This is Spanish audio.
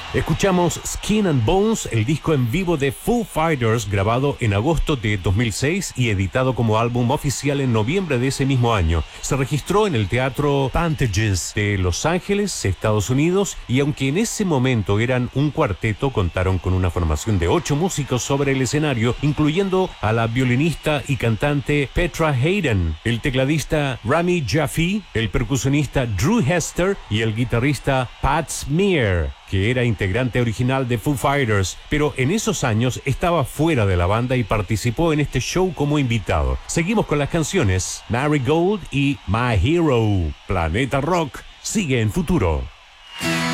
Escuchamos Skin and Bones, el disco en vivo de Foo Fighters, grabado en agosto de 2006 y editado como álbum oficial en noviembre de ese mismo año. Se registró en el Teatro Pantages de Los Ángeles, Estados Unidos, y aunque en ese momento eran un cuarteto, contaron con una formación de 8 músicos sobre el escenario, incluyendo a la violinista y cantante Petra Haden, el tecladista Rami Jaffee, el percusionista Drew Hester y el guitarrista Pat Smear, que era integrante original de Foo Fighters, pero en esos años estaba fuera de la banda y participó en este show como invitado. Seguimos con las canciones Marigold y My Hero. Planeta Rock sigue en Futuro.